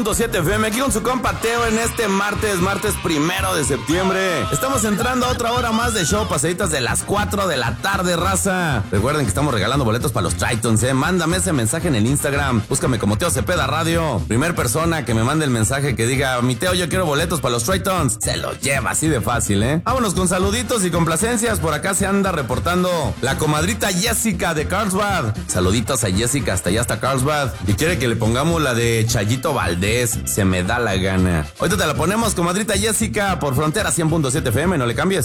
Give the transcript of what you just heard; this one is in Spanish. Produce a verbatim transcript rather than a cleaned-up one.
siete F M aquí con su compa Teo en este martes, martes primero de septiembre. Estamos entrando a otra hora más de show, pasaditas de las cuatro de la tarde, raza. Recuerden que estamos regalando boletos para los Tritons, eh. Mándame ese mensaje en el Instagram. Búscame como Teo Cepeda Radio. Primer persona que me mande el mensaje que diga, mi Teo, yo quiero boletos para los Tritons, se lo lleva así de fácil, eh. Vámonos con saluditos y complacencias. Por acá se anda reportando la comadrita Jessica de Carlsbad. Saluditos a Jessica hasta allá, hasta Carlsbad. Y quiere que le pongamos la de Chayito Valdés. Se me da la gana. Ahorita te la ponemos, comadrita Jessica, por Frontera cien punto siete F M, no le cambies.